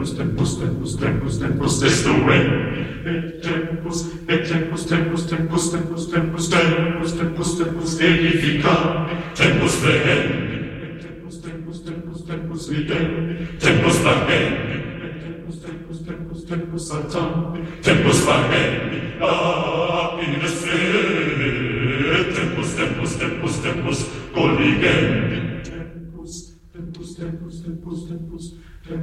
tempus est the way. Et tempus edifica, tempus vehendi, tempus videndi, tempus lagendi, tempus altam, tempus fagendi,